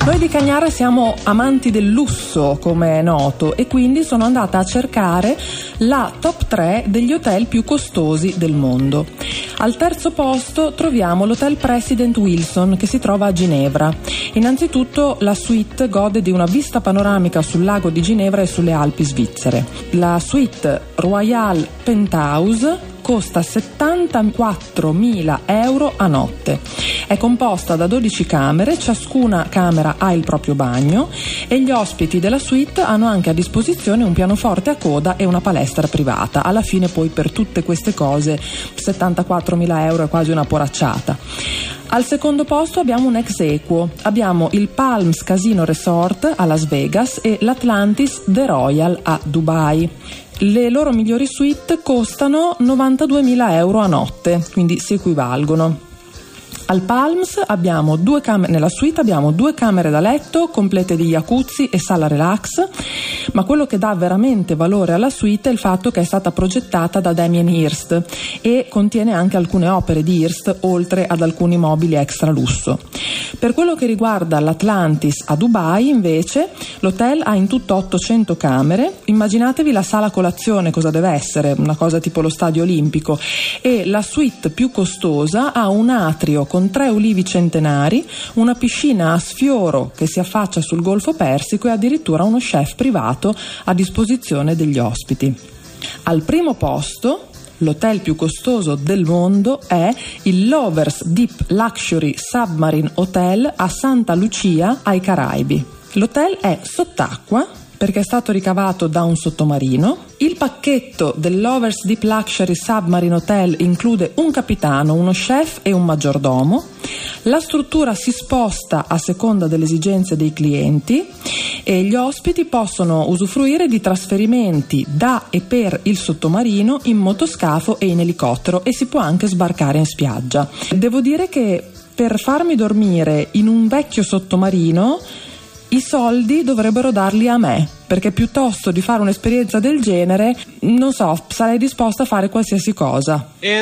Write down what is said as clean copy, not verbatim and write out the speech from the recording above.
Noi di Cagnara siamo amanti del lusso, come è noto, e quindi sono andata a cercare la top 3 degli hotel più costosi del mondo. Al terzo posto troviamo l'Hotel President Wilson, che si trova a Ginevra. Innanzitutto la suite gode di una vista panoramica sul lago di Ginevra e sulle Alpi svizzere. La suite Royal Penthouse costa 74.000 euro a notte. È composta da 12 camere, ciascuna camera ha il proprio bagno e gli ospiti della suite hanno anche a disposizione un pianoforte a coda e una palestra privata. Alla fine poi per tutte queste cose 74.000 euro è quasi una poracciata. Al secondo posto abbiamo un ex equo, abbiamo il Palms Casino Resort a Las Vegas e l'Atlantis The Royal a Dubai. Le loro migliori suite costano 92.000 euro a notte, quindi si equivalgono. Al Palms abbiamo nella suite abbiamo 2 camere da letto complete di jacuzzi e sala relax, ma quello che dà veramente valore alla suite è il fatto che è stata progettata da Damien Hirst e contiene anche alcune opere di Hirst, oltre ad alcuni mobili extra lusso. Per quello che riguarda l'Atlantis a Dubai, invece, l'hotel ha in tutto 800 camere. Immaginatevi la sala colazione, cosa deve essere, una cosa tipo lo stadio olimpico, e la suite più costosa ha un atrio con 3 ulivi centenari, una piscina a sfioro che si affaccia sul Golfo Persico e addirittura uno chef privato a disposizione degli ospiti. Al primo posto, l'hotel più costoso del mondo è il Lovers Deep Luxury Submarine Hotel a Santa Lucia ai Caraibi. L'hotel è sott'acqua perché è stato ricavato da un sottomarino. Il pacchetto del Lovers Deep Luxury Submarine Hotel include un capitano, uno chef e un maggiordomo. La struttura si sposta a seconda delle esigenze dei clienti e gli ospiti possono usufruire di trasferimenti da e per il sottomarino in motoscafo e in elicottero, e si può anche sbarcare in spiaggia. Devo dire che per farmi dormire in un vecchio sottomarino i soldi dovrebbero darli a me, perché piuttosto di fare un'esperienza del genere, non so, sarei disposta a fare qualsiasi cosa.